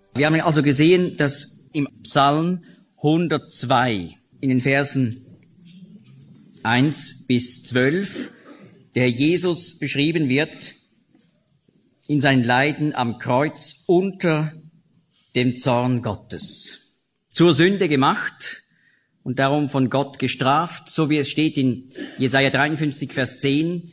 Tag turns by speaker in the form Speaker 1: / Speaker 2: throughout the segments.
Speaker 1: Wir haben also gesehen, dass im Psalm 102 in den Versen 1 bis 12 der Jesus beschrieben wird in seinen Leiden am Kreuz unter dem Zorn Gottes. Zur Sünde gemacht und darum von Gott gestraft, so wie es steht in Jesaja 53, Vers 10,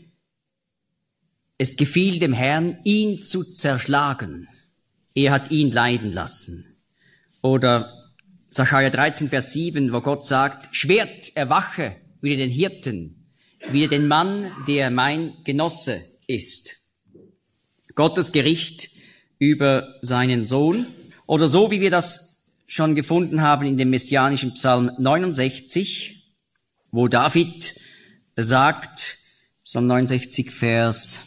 Speaker 1: es gefiel dem Herrn, ihn zu zerschlagen. Er hat ihn leiden lassen. Oder Sacharja 13, Vers 7, wo Gott sagt, Schwert, erwache, wieder den Hirten, wieder den Mann, der mein Genosse ist. Gottes Gericht über seinen Sohn. Oder so, wie wir das schon gefunden haben in dem messianischen Psalm 69, wo David sagt, Psalm 69, Vers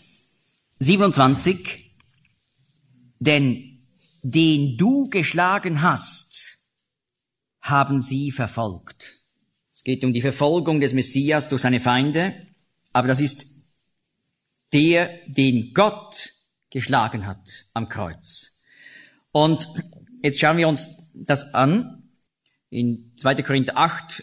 Speaker 1: 27, denn den du geschlagen hast, haben sie verfolgt. Es geht um die Verfolgung des Messias durch seine Feinde, aber das ist der, den Gott geschlagen hat am Kreuz. Und jetzt schauen wir uns das an. In 2. Korinther 8,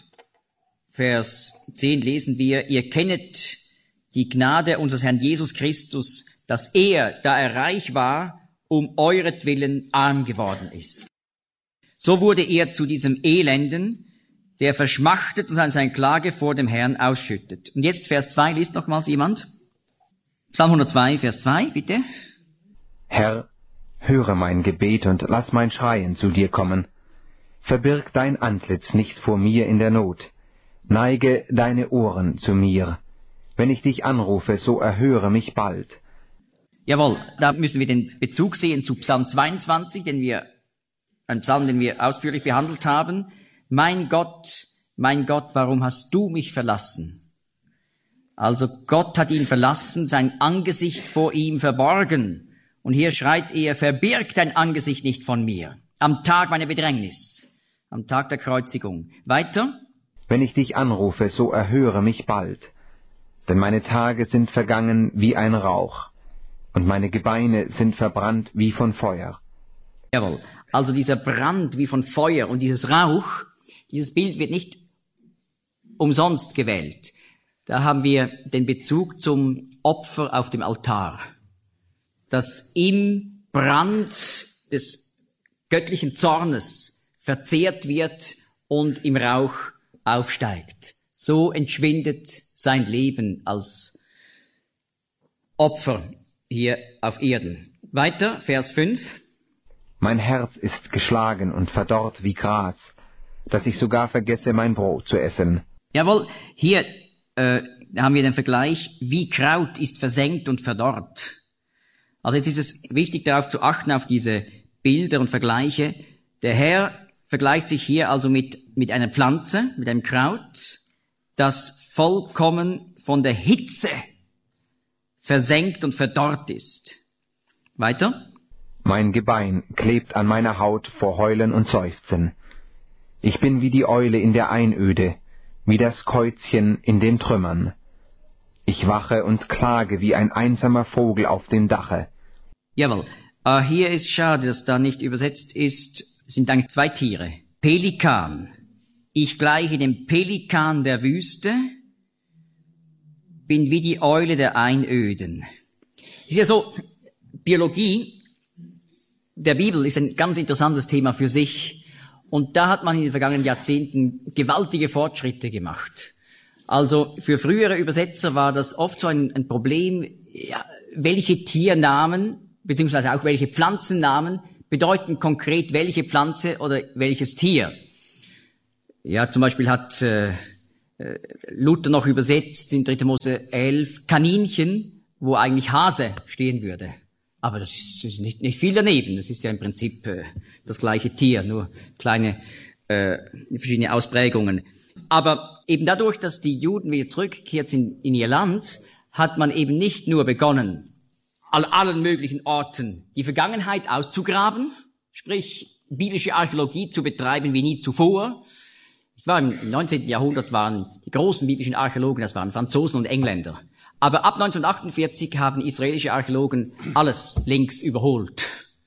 Speaker 1: Vers 10 lesen wir, ihr kennet die Gnade unseres Herrn Jesus Christus, dass er, da er reich war, um euretwillen arm geworden ist. So wurde er zu diesem Elenden, der verschmachtet und seine Klage vor dem Herrn ausschüttet. Und jetzt Vers 2, liest nochmals jemand. Psalm 102, Vers 2, bitte.
Speaker 2: Herr, höre mein Gebet und lass mein Schreien zu dir kommen. Verbirg dein Antlitz nicht vor mir in der Not. Neige deine Ohren zu mir. Wenn ich dich anrufe, so erhöre mich bald.
Speaker 1: Jawohl, da müssen wir den Bezug sehen zu Psalm 22, ein Psalm, den wir ausführlich behandelt haben. Mein Gott, warum hast du mich verlassen? Also Gott hat ihn verlassen, sein Angesicht vor ihm verborgen. Und hier schreit er, verbirg dein Angesicht nicht von mir. Am Tag meiner Bedrängnis, am Tag der Kreuzigung. Weiter.
Speaker 2: Wenn ich dich anrufe, so erhöre mich bald. Denn meine Tage sind vergangen wie ein Rauch. Und meine Gebeine sind verbrannt wie von Feuer.
Speaker 1: Jawohl, also dieser Brand wie von Feuer und dieses Rauch, dieses Bild wird nicht umsonst gewählt. Da haben wir den Bezug zum Opfer auf dem Altar, das im Brand des göttlichen Zornes verzehrt wird und im Rauch aufsteigt. So entschwindet sein Leben als Opfer hier auf Erden. Weiter, Vers 5.
Speaker 2: Mein Herz ist geschlagen und verdorrt wie Gras, dass ich sogar vergesse, mein Brot zu essen.
Speaker 1: Jawohl, hier haben wir den Vergleich, wie Kraut ist versengt und verdorrt. Also jetzt ist es wichtig, darauf zu achten, auf diese Bilder und Vergleiche. Der Herr vergleicht sich hier also mit einer Pflanze, mit einem Kraut, das vollkommen von der Hitze versenkt und verdorrt ist. Weiter.
Speaker 2: Mein Gebein klebt an meiner Haut vor Heulen und Seufzen. Ich bin wie die Eule in der Einöde, wie das Käuzchen in den Trümmern. Ich wache und klage wie ein einsamer Vogel auf dem Dache.
Speaker 1: Jawohl. Hier ist schade, dass da nicht übersetzt ist, es sind eigentlich zwei Tiere. Pelikan. Ich gleiche dem Pelikan der Wüste, bin wie die Eule der Einöden. Es ist ja so, Biologie der Bibel ist ein ganz interessantes Thema für sich. Und da hat man in den vergangenen Jahrzehnten gewaltige Fortschritte gemacht. Also für frühere Übersetzer war das oft so ein Problem, ja, welche Tiernamen, beziehungsweise auch welche Pflanzennamen bedeuten konkret welche Pflanze oder welches Tier. Ja, zum Beispiel hat Luther noch übersetzt in 3. Mose 11 Kaninchen, wo eigentlich Hase stehen würde. Aber das ist nicht viel daneben. Das ist ja im Prinzip das gleiche Tier, nur kleine verschiedene Ausprägungen. Aber eben dadurch, dass die Juden wieder zurückgekehrt sind in ihr Land, hat man eben nicht nur begonnen, an allen möglichen Orten die Vergangenheit auszugraben, sprich biblische Archäologie zu betreiben wie nie zuvor. Im 19. Jahrhundert waren die großen biblischen Archäologen, das waren Franzosen und Engländer. Aber ab 1948 haben israelische Archäologen alles links überholt.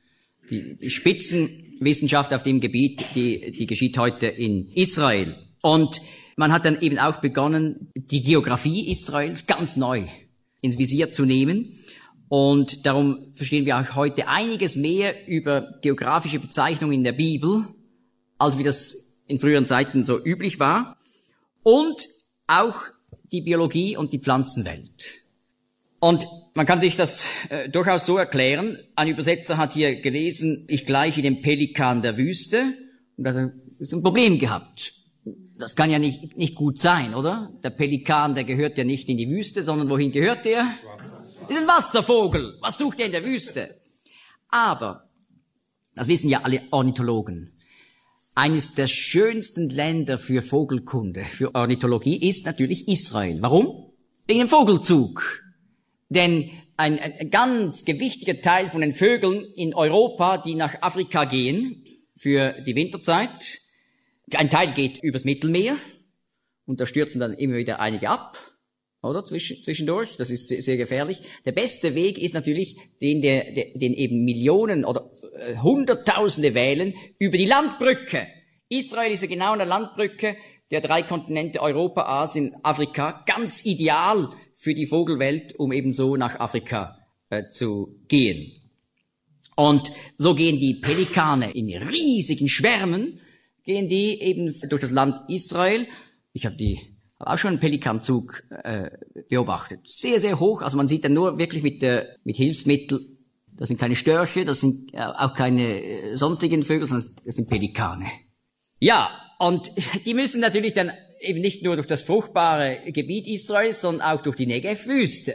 Speaker 1: die Spitzenwissenschaft auf dem Gebiet, die geschieht heute in Israel. Und man hat dann eben auch begonnen, die Geografie Israels ganz neu ins Visier zu nehmen. Und darum verstehen wir auch heute einiges mehr über geografische Bezeichnungen in der Bibel, als wie das in früheren Zeiten so üblich war. Und auch die Biologie und die Pflanzenwelt. Und man kann sich das durchaus so erklären. Ein Übersetzer hat hier gelesen, ich gleiche dem Pelikan der Wüste. Und da hat er ein Problem gehabt. Das kann ja nicht gut sein, oder? Der Pelikan, der gehört ja nicht in die Wüste, sondern wohin gehört der? Das ist ein Wasservogel. Was sucht er in der Wüste? Aber, das wissen ja alle Ornithologen, eines der schönsten Länder für Vogelkunde, für Ornithologie ist natürlich Israel. Warum? Wegen dem Vogelzug. Denn ein ganz gewichtiger Teil von den Vögeln in Europa, die nach Afrika gehen für die Winterzeit, ein Teil geht übers Mittelmeer und da stürzen dann immer wieder einige ab, oder zwischendurch. Das ist sehr gefährlich. Der beste Weg ist natürlich den eben Millionen oder Hunderttausende wählen über die Landbrücke. Israel ist ja genau an der Landbrücke der 3 Kontinente Europa, Asien, Afrika, ganz ideal für die Vogelwelt, um eben so nach Afrika zu gehen. Und so gehen die Pelikane in riesigen Schwärmen, gehen die eben durch das Land Israel. Ich habe auch schon einen Pelikanzug beobachtet. Sehr, sehr hoch. Also man sieht dann nur wirklich mit Hilfsmitteln. Das sind keine Störche, das sind auch keine sonstigen Vögel, sondern das sind Pelikane. Ja, und die müssen natürlich dann eben nicht nur durch das fruchtbare Gebiet Israels, sondern auch durch die Negev-Wüste.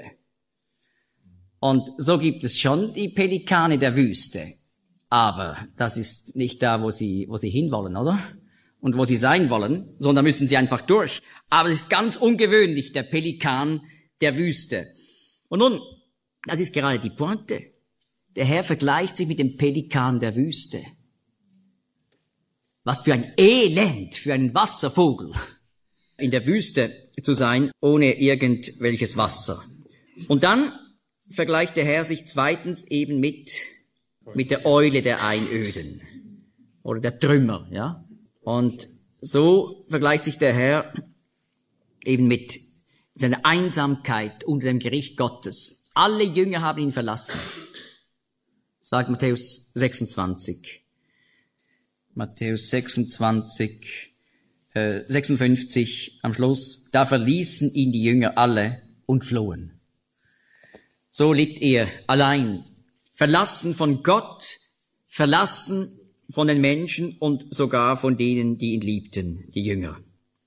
Speaker 1: Und so gibt es schon die Pelikane der Wüste. Aber das ist nicht da, wo sie hinwollen, oder? Und wo sie sein wollen, sondern da müssen sie einfach durch. Aber es ist ganz ungewöhnlich, der Pelikan der Wüste. Und nun, das ist gerade die Pointe. Der Herr vergleicht sich mit dem Pelikan der Wüste. Was für ein Elend für einen Wasservogel, in der Wüste zu sein, ohne irgendwelches Wasser. Und dann vergleicht der Herr sich zweitens eben mit der Eule der Einöden oder der Trümmer, ja. Und so vergleicht sich der Herr eben mit seiner Einsamkeit unter dem Gericht Gottes. Alle Jünger haben ihn verlassen, sagt Matthäus 26. Matthäus 26, 56 am Schluss, da verließen ihn die Jünger alle und flohen. So litt er allein, verlassen von Gott, verlassen von den Menschen und sogar von denen, die ihn liebten, die Jünger.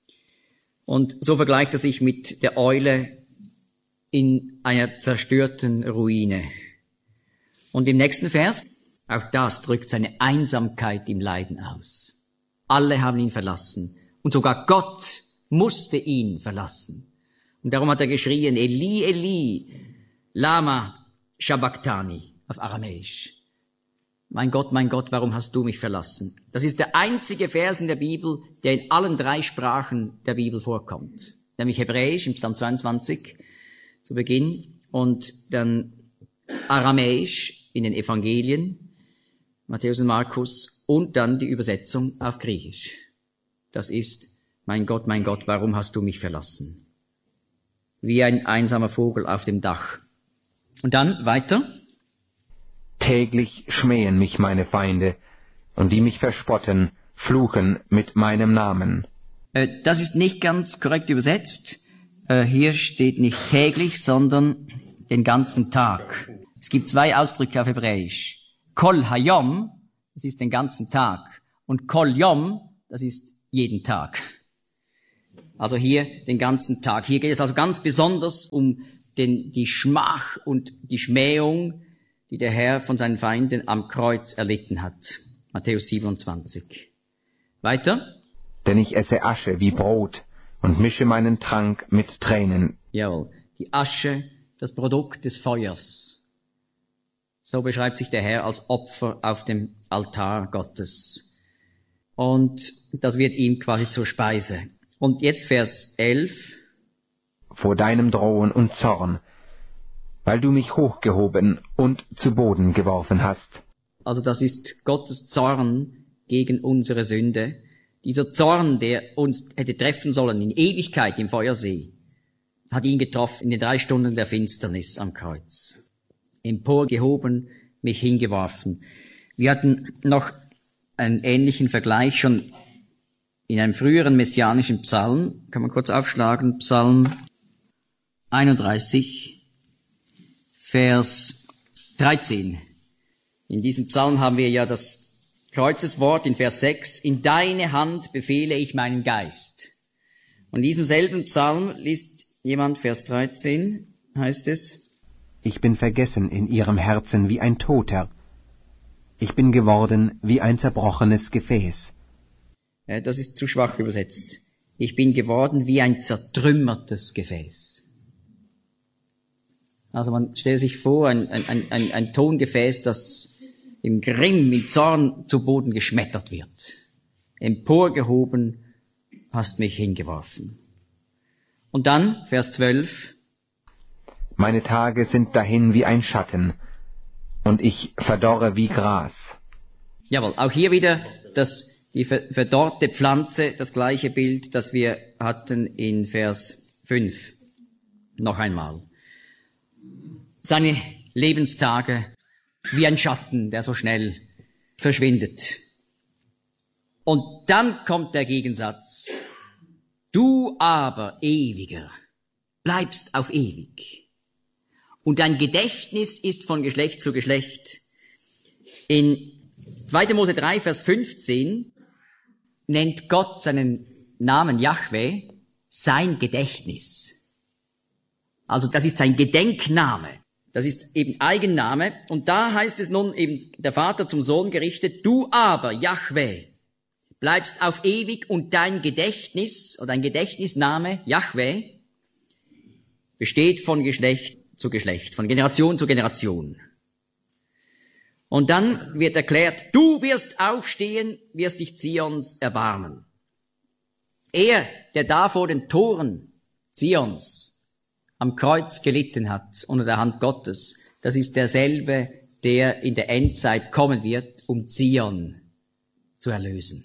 Speaker 1: Und so vergleicht er sich mit der Eule in einer zerstörten Ruine. Und im nächsten Vers, auch das drückt seine Einsamkeit im Leiden aus. Alle haben ihn verlassen. Und sogar Gott musste ihn verlassen. Und darum hat er geschrien, Eli, Eli, lama sabachthani, auf Aramäisch. Mein Gott, warum hast du mich verlassen? Das ist der einzige Vers in der Bibel, der in allen 3 Sprachen der Bibel vorkommt. Nämlich Hebräisch im Psalm 22 zu Beginn und dann Aramäisch in den Evangelien, Matthäus und Markus, und dann die Übersetzung auf Griechisch. Das ist, mein Gott, warum hast du mich verlassen? Wie ein einsamer Vogel auf dem Dach. Und dann weiter.
Speaker 2: Täglich schmähen mich meine Feinde, und die mich verspotten, fluchen mit meinem Namen.
Speaker 1: Das ist nicht ganz korrekt übersetzt. Hier steht nicht täglich, sondern den ganzen Tag. Es gibt 2 Ausdrücke auf Hebräisch. Kol hayom, das ist den ganzen Tag. Und Kol yom, das ist jeden Tag. Also hier den ganzen Tag. Hier geht es also ganz besonders um die Schmach und die Schmähung, die der Herr von seinen Feinden am Kreuz erlitten hat. Matthäus 27. Weiter.
Speaker 2: Denn ich esse Asche wie Brot und mische meinen Trank mit Tränen.
Speaker 1: Jawohl, die Asche, das Produkt des Feuers. So beschreibt sich der Herr als Opfer auf dem Altar Gottes. Und das wird ihm quasi zur Speise. Und jetzt Vers 11.
Speaker 2: Vor deinem Drohen und Zorn, weil du mich hochgehoben und zu Boden geworfen hast.
Speaker 1: Also das ist Gottes Zorn gegen unsere Sünde. Dieser Zorn, der uns hätte treffen sollen in Ewigkeit im Feuersee, hat ihn getroffen in den 3 Stunden der Finsternis am Kreuz. Emporgehoben, mich hingeworfen. Wir hatten noch einen ähnlichen Vergleich schon in einem früheren messianischen Psalm. Kann man kurz aufschlagen, Psalm 31, Vers 13. In diesem Psalm haben wir ja das Kreuzeswort in Vers 6, in deine Hand befehle ich meinen Geist. Und in diesem selben Psalm liest jemand Vers 13, heißt es,
Speaker 2: Ich bin vergessen in ihrem Herzen wie ein Toter. Ich bin geworden wie ein zerbrochenes Gefäß.
Speaker 1: Das ist zu schwach übersetzt. Ich bin geworden wie ein zertrümmertes Gefäß. Also man stellt sich vor, ein Tongefäß, das im Grimm, im Zorn zu Boden geschmettert wird. Emporgehoben, hast mich hingeworfen. Und dann, Vers 12.
Speaker 2: Meine Tage sind dahin wie ein Schatten, und ich verdorre wie Gras.
Speaker 1: Jawohl, auch hier wieder die verdorrte Pflanze, das gleiche Bild, das wir hatten in Vers 5. Noch einmal. Seine Lebenstage wie ein Schatten, der so schnell verschwindet. Und dann kommt der Gegensatz. Du aber, Ewiger, bleibst auf ewig. Und dein Gedächtnis ist von Geschlecht zu Geschlecht. In 2. Mose 3, Vers 15 nennt Gott seinen Namen Jahwe sein Gedächtnis. Also das ist sein Gedenkname. Das ist eben Eigenname. Und da heißt es nun eben der Vater zum Sohn gerichtet, du aber, Jahwe, bleibst auf ewig und dein Gedächtnis oder dein Gedächtnisname, Jahwe, besteht von Geschlecht zu Geschlecht, von Generation zu Generation. Und dann wird erklärt, du wirst aufstehen, wirst dich Zions erbarmen. Er, der da vor den Toren Zions am Kreuz gelitten hat, unter der Hand Gottes, das ist derselbe, der in der Endzeit kommen wird, um Zion zu erlösen.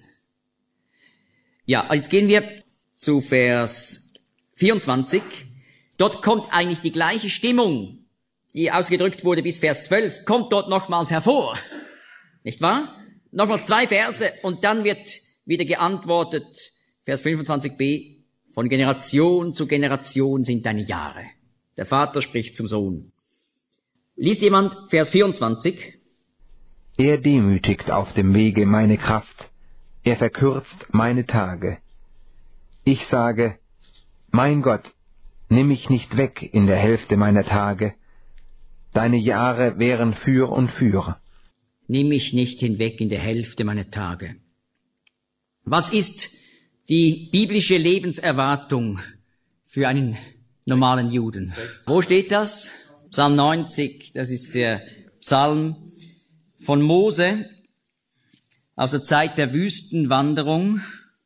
Speaker 1: Ja, jetzt gehen wir zu Vers 24. Dort kommt eigentlich die gleiche Stimmung, die ausgedrückt wurde bis Vers 12, kommt dort nochmals hervor. Nicht wahr? Nochmals 2 Verse und dann wird wieder geantwortet, Vers 25b, von Generation zu Generation sind deine Jahre. Der Vater spricht zum Sohn. Liest jemand Vers 24?
Speaker 2: Er demütigt auf dem Wege meine Kraft, er verkürzt meine Tage. Ich sage, mein Gott, nimm mich nicht weg in der Hälfte meiner Tage, deine Jahre wären für und für.
Speaker 1: Nimm mich nicht hinweg in der Hälfte meiner Tage. Was ist die biblische Lebenserwartung für einen normalen Juden? Wo steht das? Psalm 90, das ist der Psalm von Mose aus der Zeit der Wüstenwanderung.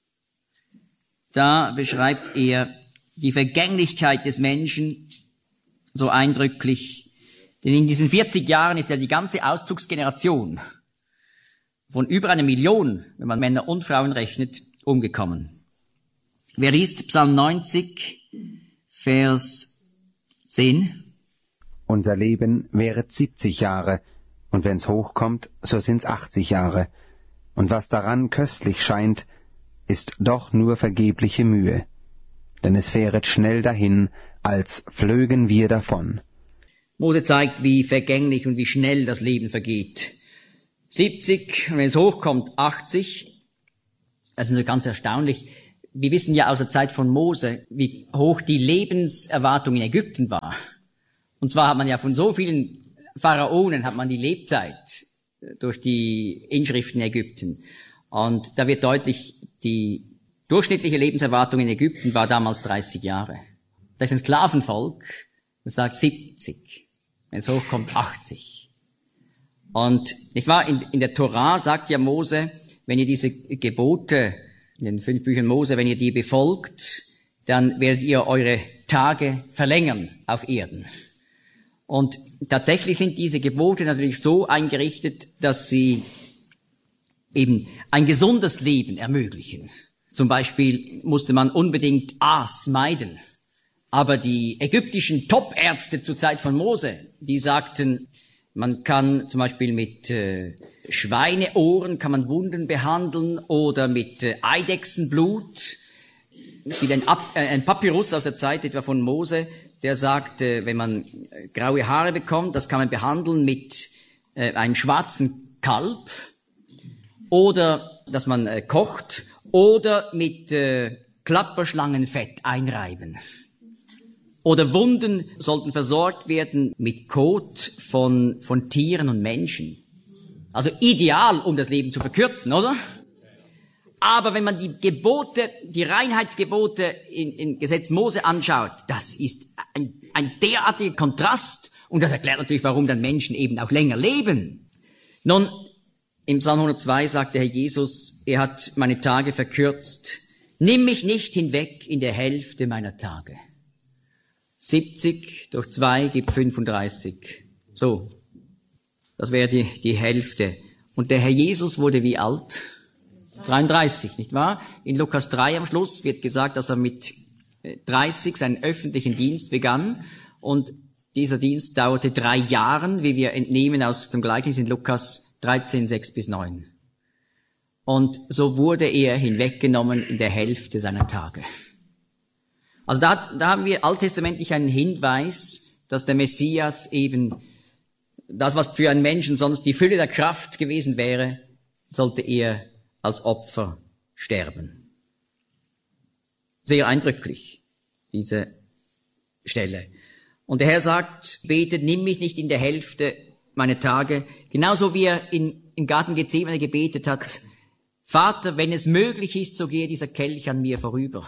Speaker 1: Da beschreibt er die Vergänglichkeit des Menschen so eindrücklich. Denn in diesen 40 Jahren ist ja die ganze Auszugsgeneration von über 1 Million, wenn man Männer und Frauen rechnet, umgekommen. Wer liest Psalm 90, Vers 10?
Speaker 2: Unser Leben währet 70 Jahre, und wenn's hochkommt, so sind's 80 Jahre. Und was daran köstlich scheint, ist doch nur vergebliche Mühe. Denn es fähret schnell dahin, als flögen wir davon.
Speaker 1: Mose zeigt, wie vergänglich und wie schnell das Leben vergeht. 70, und wenn es hochkommt, 80. Das ist natürlich ganz erstaunlich. Wir wissen ja aus der Zeit von Mose, wie hoch die Lebenserwartung in Ägypten war. Und zwar hat man ja von so vielen Pharaonen hat man die Lebzeit durch die Inschriften in Ägypten. Und da wird deutlich, die durchschnittliche Lebenserwartung in Ägypten war damals 30 Jahre. Das ist ein Sklavenvolk, das sagt 70. Wenn es hochkommt, 80. Und, nicht wahr, in der Tora sagt ja Mose, wenn ihr diese Gebote in den 5 Büchern Mose, wenn ihr die befolgt, dann werdet ihr eure Tage verlängern auf Erden. Und tatsächlich sind diese Gebote natürlich so eingerichtet, dass sie eben ein gesundes Leben ermöglichen. Zum Beispiel musste man unbedingt Aas meiden. Aber die ägyptischen Top-Ärzte zur Zeit von Mose, die sagten, man kann zum Beispiel mit Schweineohren kann man Wunden behandeln oder mit Eidechsenblut. Es gibt ein Papyrus aus der Zeit etwa von Mose, der sagt, wenn man graue Haare bekommt, das kann man behandeln mit einem schwarzen Kalb oder dass man kocht oder mit Klapperschlangenfett einreiben. Oder Wunden sollten versorgt werden mit Kot von Tieren und Menschen. Also ideal, um das Leben zu verkürzen, oder? Aber wenn man die Gebote, die Reinheitsgebote in Gesetz Mose anschaut, das ist ein derartiger Kontrast. Und das erklärt natürlich, warum dann Menschen eben auch länger leben. Nun, im Psalm 102 sagt der Herr Jesus, er hat meine Tage verkürzt. Nimm mich nicht hinweg in der Hälfte meiner Tage. 70 durch 2 gibt 35. So, das wäre die Hälfte. Und der Herr Jesus wurde wie alt? 33, nicht wahr? In Lukas 3 am Schluss wird gesagt, dass er mit 30 seinen öffentlichen Dienst begann. Und dieser Dienst dauerte 3 Jahre, wie wir entnehmen aus dem Gleichnis in Lukas 13, 6 bis 9. Und so wurde er hinweggenommen in der Hälfte seiner Tage. Also da haben wir alttestamentlich einen Hinweis, dass der Messias eben das, was für einen Menschen sonst die Fülle der Kraft gewesen wäre, sollte er als Opfer sterben. Sehr eindrücklich, diese Stelle. Und der Herr sagt, betet, nimm mich nicht in der Hälfte meiner Tage, genauso wie er im Garten Gethsemane gebetet hat, Vater, wenn es möglich ist, so gehe dieser Kelch an mir vorüber.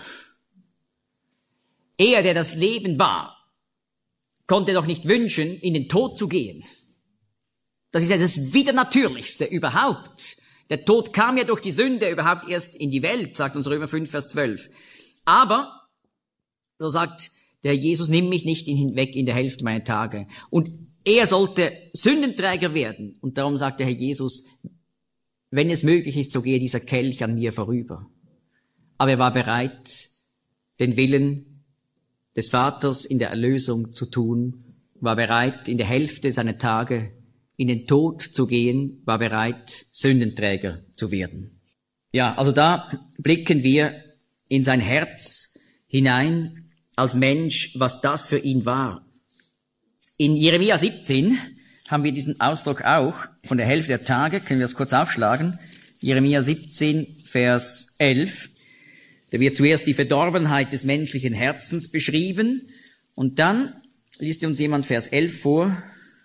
Speaker 1: Er, der das Leben war, konnte doch nicht wünschen, in den Tod zu gehen. Das ist ja das Widernatürlichste überhaupt. Der Tod kam ja durch die Sünde überhaupt erst in die Welt, sagt uns Römer 5, Vers 12. Aber, so sagt der Jesus, nimm mich nicht hinweg in der Hälfte meiner Tage. Und er sollte Sündenträger werden. Und darum sagt der Herr Jesus, wenn es möglich ist, so gehe dieser Kelch an mir vorüber. Aber er war bereit, den Willen des Vaters in der Erlösung zu tun, war bereit, in der Hälfte seiner Tage in den Tod zu gehen, war bereit, Sündenträger zu werden. Ja, also da blicken wir in sein Herz hinein als Mensch, was das für ihn war. In Jeremia 17 haben wir diesen Ausdruck auch, von der Hälfte der Tage, können wir das kurz aufschlagen. Jeremia 17, Vers 11. Da wird zuerst die Verdorbenheit des menschlichen Herzens beschrieben und dann liest uns jemand Vers 11 vor.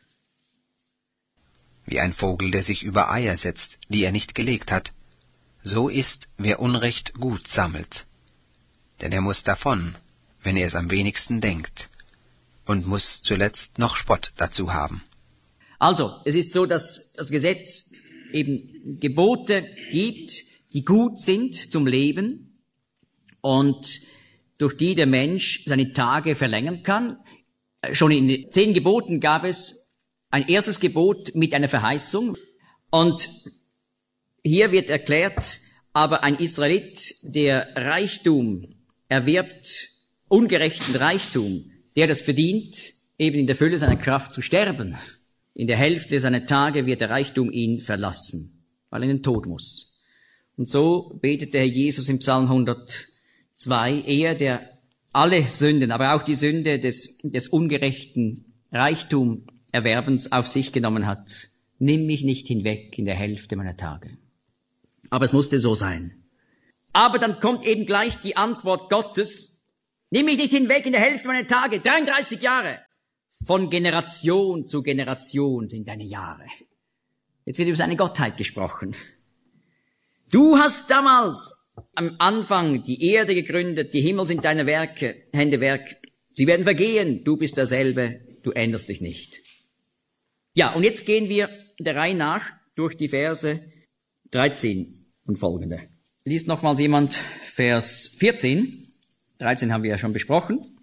Speaker 3: Wie ein Vogel, der sich über Eier setzt, die er nicht gelegt hat, so ist, wer Unrecht gut sammelt. Denn er muss davon, wenn er es am wenigsten denkt, und muss zuletzt noch Spott dazu haben.
Speaker 1: Also, es ist so, dass das Gesetz eben Gebote gibt, die gut sind zum Leben, und durch die der Mensch seine Tage verlängern kann. Schon in den 10 Geboten gab es ein erstes Gebot mit einer Verheißung. Und hier wird erklärt, aber ein Israelit, der Reichtum erwirbt, ungerechten Reichtum, der das verdient, eben in der Fülle seiner Kraft zu sterben. In der Hälfte seiner Tage wird der Reichtum ihn verlassen, weil er in den Tod muss. Und so betet der Herr Jesus im Psalm 102, er, der alle Sünden, aber auch die Sünde des ungerechten Reichtumerwerbens auf sich genommen hat. Nimm mich nicht hinweg in der Hälfte meiner Tage. Aber es musste so sein. Aber dann kommt eben gleich die Antwort Gottes, nimm mich nicht hinweg in der Hälfte meiner Tage, 33 Jahre. Von Generation zu Generation sind deine Jahre. Jetzt wird über seine Gottheit gesprochen. Du hast damals am Anfang die Erde gegründet, die Himmel sind deine Hände Werk. Sie werden vergehen, du bist derselbe, du änderst dich nicht. Ja, und jetzt gehen wir der Reihe nach durch die Verse 13 und folgende. Liest nochmals jemand Vers 14. 13 haben wir ja schon besprochen.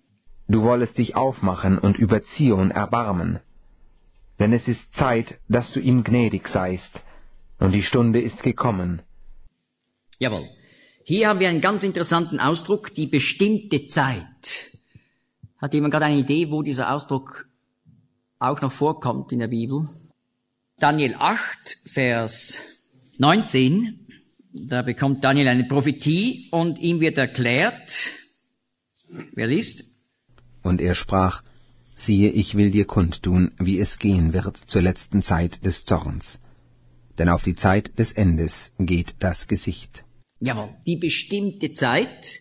Speaker 2: du wollest dich aufmachen und über Zion erbarmen. Denn es ist Zeit, dass du ihm gnädig seist, und die Stunde ist gekommen.
Speaker 1: Jawohl. Hier haben wir einen ganz interessanten Ausdruck, die bestimmte Zeit. Hat jemand gerade eine Idee, wo dieser Ausdruck auch noch vorkommt in der Bibel? Daniel 8, Vers 19. Da bekommt Daniel eine Prophetie und ihm wird erklärt, wer liest?
Speaker 3: Und er sprach, siehe, ich will dir kundtun, wie es gehen wird zur letzten Zeit des Zorns. Denn auf die Zeit des Endes geht das Gesicht.
Speaker 1: Jawohl, die bestimmte Zeit,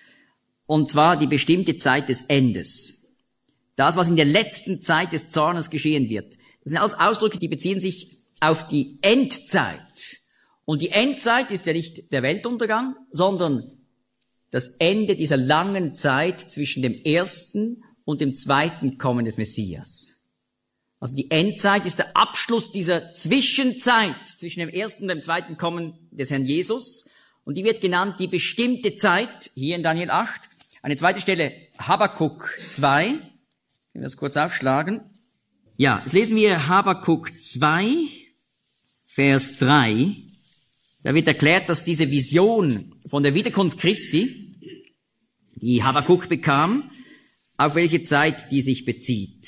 Speaker 1: und zwar die bestimmte Zeit des Endes. Das, was in der letzten Zeit des Zornes geschehen wird. Das sind alles Ausdrücke, die beziehen sich auf die Endzeit. Und die Endzeit ist ja nicht der Weltuntergang, sondern das Ende dieser langen Zeit zwischen dem ersten und dem zweiten Kommen des Messias. Also die Endzeit ist der Abschluss dieser Zwischenzeit zwischen dem ersten und dem zweiten Kommen des Herrn Jesus. Und die wird genannt die bestimmte Zeit, hier in Daniel 8. Eine zweite Stelle, Habakuk 2. Können wir das kurz aufschlagen? Ja, jetzt lesen wir Habakuk 2, Vers 3. Da wird erklärt, dass diese Vision von der Wiederkunft Christi, die Habakuk bekam, auf welche Zeit die sich bezieht.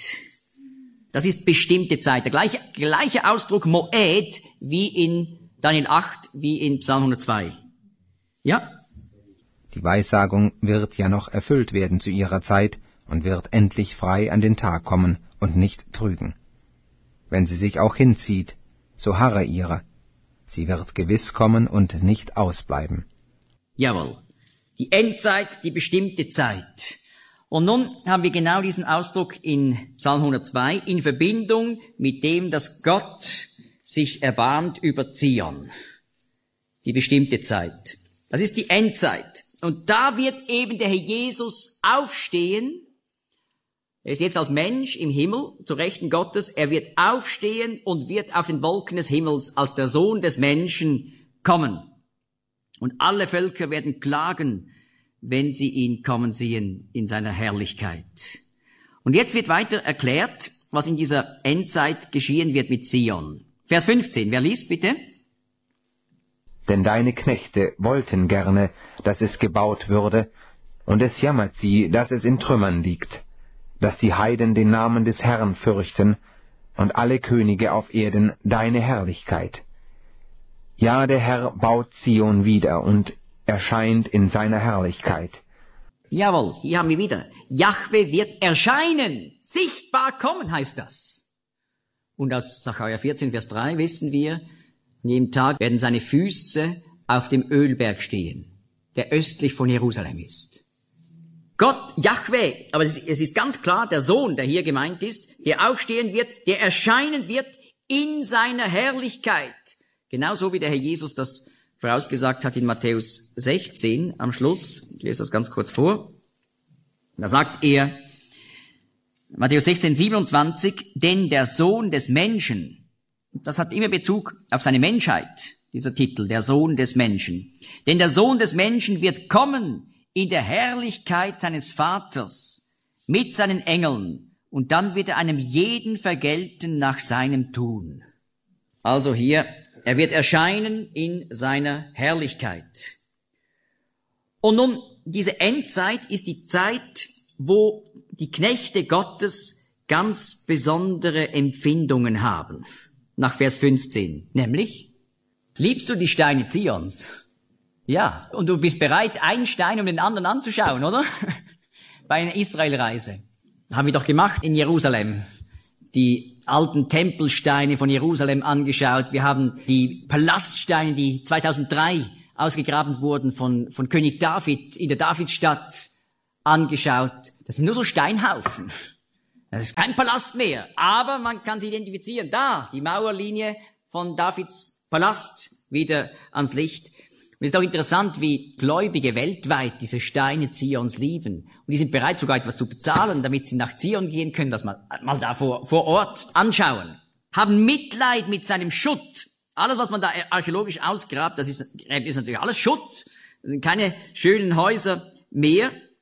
Speaker 1: Das ist bestimmte Zeit. Der gleiche Ausdruck Moed wie in Daniel 8, wie in Psalm 102. Ja?
Speaker 3: Die Weissagung wird ja noch erfüllt werden zu ihrer Zeit und wird endlich frei an den Tag kommen und nicht trügen. Wenn sie sich auch hinzieht, so harre ihrer. Sie wird gewiss kommen und nicht ausbleiben.
Speaker 1: Jawohl. Die Endzeit, die bestimmte Zeit. Und nun haben wir genau diesen Ausdruck in Psalm 102 in Verbindung mit dem, dass Gott sich erbarmt über Zion. Die bestimmte Zeit. Das ist die Endzeit. Und da wird eben der Herr Jesus aufstehen. Er ist jetzt als Mensch im Himmel, zur Rechten Gottes. Er wird aufstehen und wird auf den Wolken des Himmels als der Sohn des Menschen kommen. Und alle Völker werden klagen, wenn sie ihn kommen sehen in seiner Herrlichkeit. Und jetzt wird weiter erklärt, was in dieser Endzeit geschehen wird mit Zion. Vers 15, wer liest bitte?
Speaker 2: Denn deine Knechte wollten gerne, dass es gebaut würde, und es jammert sie, dass es in Trümmern liegt, dass die Heiden den Namen des Herrn fürchten und alle Könige auf Erden deine Herrlichkeit. Ja, der Herr baut Zion wieder und erscheint in seiner Herrlichkeit.
Speaker 1: Jawohl, hier haben wir wieder. Jahwe wird erscheinen, sichtbar kommen heißt das. Und aus Sacharja 14, Vers 3 wissen wir, an jedem Tag werden seine Füße auf dem Ölberg stehen, der östlich von Jerusalem ist. Gott, Jahwe, aber es ist ganz klar der Sohn, der hier gemeint ist, der aufstehen wird, der erscheinen wird in seiner Herrlichkeit. Genauso wie der Herr Jesus das vorausgesagt hat in Matthäus 16 am Schluss. Ich lese das ganz kurz vor. Da sagt er, Matthäus 16, 27, denn der Sohn des Menschen, das hat immer Bezug auf seine Menschheit, dieser Titel, der Sohn des Menschen. Denn der Sohn des Menschen wird kommen in der Herrlichkeit seines Vaters mit seinen Engeln und dann wird er einem jeden vergelten nach seinem Tun. Also hier, er wird erscheinen in seiner Herrlichkeit. Und nun, diese Endzeit ist die Zeit, wo die Knechte Gottes ganz besondere Empfindungen haben. Nach Vers 15. Nämlich, liebst du die Steine Zions? Ja, und du bist bereit, einen Stein um den anderen anzuschauen, oder? Bei einer Israelreise. Haben wir doch gemacht in Jerusalem. Die alten Tempelsteine von Jerusalem angeschaut. Wir haben die Palaststeine, die 2003 ausgegraben wurden von König David in der Davidstadt angeschaut. Das sind nur so Steinhaufen. Das ist kein Palast mehr, aber man kann sie identifizieren. Da, die Mauerlinie von Davids Palast wieder ans Licht. Und es ist auch interessant, wie Gläubige weltweit diese Steine Zions lieben. Und die sind bereit, sogar etwas zu bezahlen, damit sie nach Zion gehen können, das mal da vor Ort anschauen. Haben Mitleid mit seinem Schutt. Alles, was man da archäologisch ausgrabt, das ist natürlich alles Schutt. Das sind keine schönen Häuser mehr.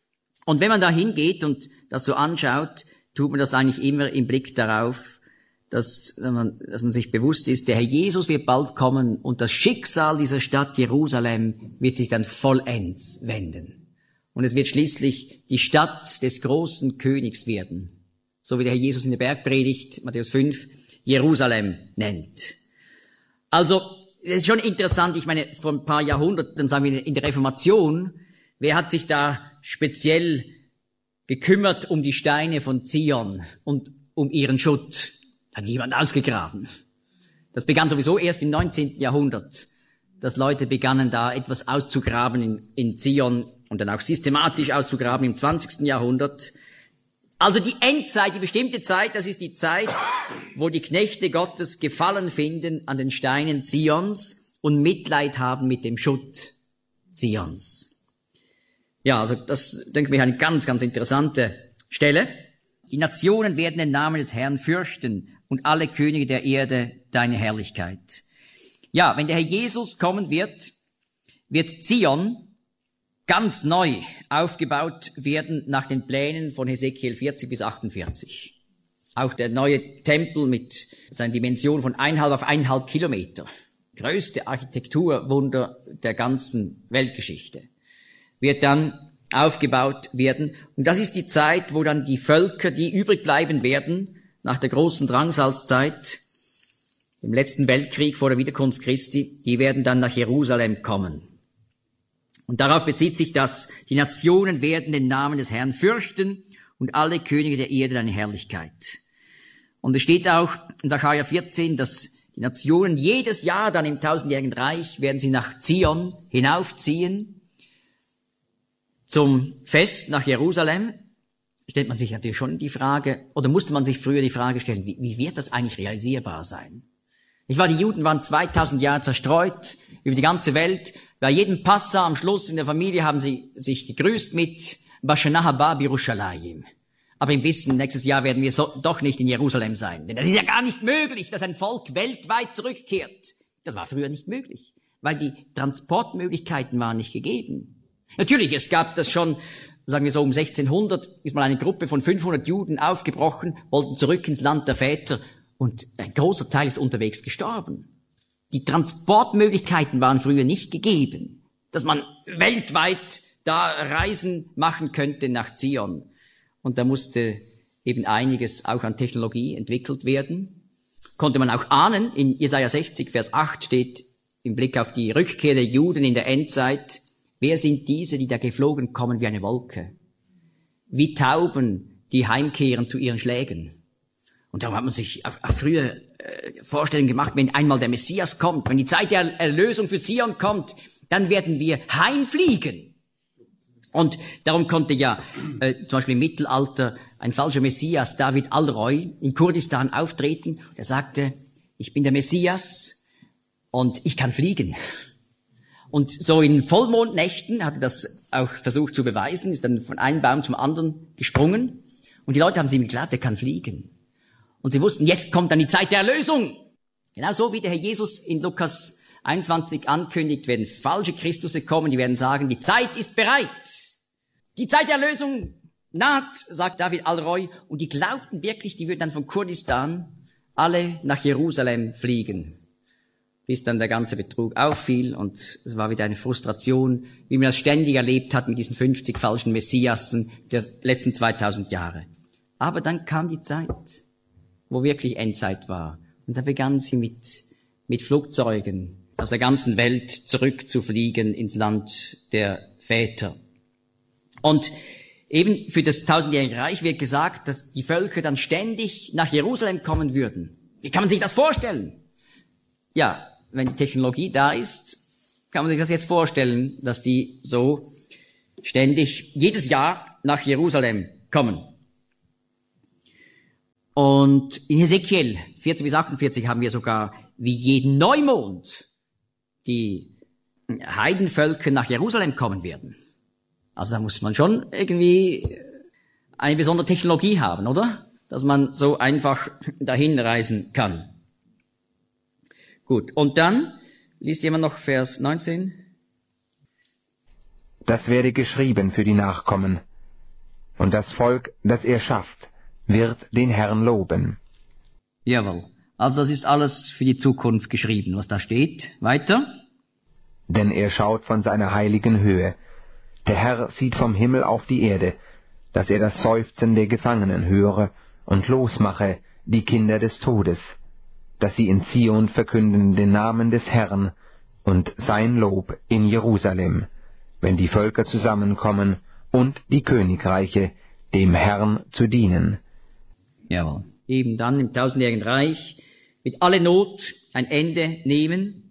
Speaker 1: Und wenn man da hingeht und das so anschaut, tut man das eigentlich immer im Blick darauf, dass man sich bewusst ist, der Herr Jesus wird bald kommen und das Schicksal dieser Stadt Jerusalem wird sich dann vollends wenden. Und es wird schließlich die Stadt des großen Königs werden, so wie der Herr Jesus in der Bergpredigt, Matthäus 5, Jerusalem nennt. Also, es ist schon interessant, ich meine, vor ein paar Jahrhunderten, sagen wir in der Reformation, wer hat sich da speziell gekümmert um die Steine von Zion und um ihren Schutt? Hat niemand ausgegraben. Das begann sowieso erst im 19. Jahrhundert, dass Leute begannen, da etwas auszugraben in Zion und dann auch systematisch auszugraben im 20. Jahrhundert. Also die Endzeit, die bestimmte Zeit, das ist die Zeit, wo die Knechte Gottes Gefallen finden an den Steinen Zions und Mitleid haben mit dem Schutt Zions. Ja, also das, denke ich, eine ganz, ganz interessante Stelle. Die Nationen werden den Namen des Herrn fürchten und alle Könige der Erde deine Herrlichkeit. Ja, wenn der Herr Jesus kommen wird, wird Zion ganz neu aufgebaut werden nach den Plänen von Hesekiel 40 bis 48. Auch der neue Tempel mit seiner Dimension von 1,5 auf 1,5 Kilometer. Größte Architekturwunder der ganzen Weltgeschichte. Wird dann aufgebaut werden. Und das ist die Zeit, wo dann die Völker, die übrig bleiben werden, nach der großen Drangsalzzeit, dem letzten Weltkrieg vor der Wiederkunft Christi, die werden dann nach Jerusalem kommen. Und darauf bezieht sich das, die Nationen werden den Namen des Herrn fürchten und alle Könige der Erde deine Herrlichkeit. Und es steht auch in Sacharja 14, dass die Nationen jedes Jahr dann im tausendjährigen Reich werden sie nach Zion hinaufziehen, zum Fest nach Jerusalem. Stellt man sich natürlich schon die Frage, oder musste man sich früher die Frage stellen, wie wird das eigentlich realisierbar sein? Die Juden waren 2000 Jahre zerstreut über die ganze Welt. Bei jedem Passa am Schluss in der Familie haben sie sich gegrüßt mit Bashana haba b'Yerushalayim. Aber im Wissen, nächstes Jahr werden wir doch nicht in Jerusalem sein. Denn das ist ja gar nicht möglich, dass ein Volk weltweit zurückkehrt. Das war früher nicht möglich, weil die Transportmöglichkeiten waren nicht gegeben. Natürlich, es gab das schon, sagen wir so, um 1600 ist mal eine Gruppe von 500 Juden aufgebrochen, wollten zurück ins Land der Väter und ein großer Teil ist unterwegs gestorben. Die Transportmöglichkeiten waren früher nicht gegeben, dass man weltweit da Reisen machen könnte nach Zion. Und da musste eben einiges auch an Technologie entwickelt werden. Konnte man auch ahnen, in Jesaja 60, Vers 8 steht im Blick auf die Rückkehr der Juden in der Endzeit: Wer sind diese, die da geflogen kommen wie eine Wolke? Wie Tauben, die heimkehren zu ihren Schlägen. Und darum hat man sich auch früher Vorstellungen gemacht, wenn einmal der Messias kommt, wenn die Zeit der Erlösung für Zion kommt, dann werden wir heimfliegen. Und darum konnte ja zum Beispiel im Mittelalter ein falscher Messias, David Alroy, in Kurdistan auftreten. Er sagte, ich bin der Messias und ich kann fliegen. Und so in Vollmondnächten hat er das auch versucht zu beweisen, ist dann von einem Baum zum anderen gesprungen. Und die Leute haben ihm geglaubt, er kann fliegen. Und sie wussten, jetzt kommt dann die Zeit der Erlösung. Genau so wie der Herr Jesus in Lukas 21 ankündigt, werden falsche Christusse kommen, die werden sagen, die Zeit ist bereit. Die Zeit der Erlösung naht, sagt David Alroy. Und die glaubten wirklich, die würden dann von Kurdistan alle nach Jerusalem fliegen. Bis dann der ganze Betrug auffiel und es war wieder eine Frustration, wie man das ständig erlebt hat mit diesen 50 falschen Messiassen der letzten 2000 Jahre. Aber dann kam die Zeit, wo wirklich Endzeit war. Und da begannen sie mit Flugzeugen aus der ganzen Welt zurückzufliegen ins Land der Väter. Und eben für das tausendjährige Reich wird gesagt, dass die Völker dann ständig nach Jerusalem kommen würden. Wie kann man sich das vorstellen? Ja, wenn die Technologie da ist, kann man sich das jetzt vorstellen, dass die so ständig jedes Jahr nach Jerusalem kommen. Und in Hesekiel 40 bis 48 haben wir sogar, wie jeden Neumond, die Heidenvölker nach Jerusalem kommen werden. Also da muss man schon irgendwie eine besondere Technologie haben, oder? Dass man so einfach dahin reisen kann. Gut, und dann liest jemand noch Vers 19.
Speaker 2: Das werde geschrieben für die Nachkommen. und das Volk, das er schafft, wird den Herrn loben.
Speaker 1: Jawohl. Also das ist alles für die Zukunft geschrieben, was da steht. Weiter.
Speaker 2: Denn er schaut von seiner heiligen Höhe. Der Herr sieht vom Himmel auf die Erde, dass er das Seufzen der Gefangenen höre und losmache die Kinder des Todes, dass sie in Zion verkünden den Namen des Herrn und sein Lob in Jerusalem, wenn die Völker zusammenkommen und die Königreiche dem Herrn zu dienen.
Speaker 1: Jawohl. Eben dann im tausendjährigen Reich wird alle Not ein Ende nehmen